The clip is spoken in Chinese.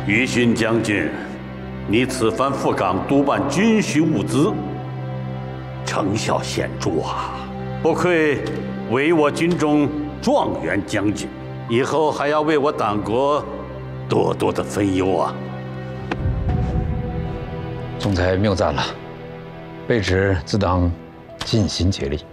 于勋将军，你此番赴港督办军需物资，成效显著啊！不愧为我军中状元将军，以后还要为我党国多多的分忧啊！ 总裁谬赞了，卑职自当尽心竭力。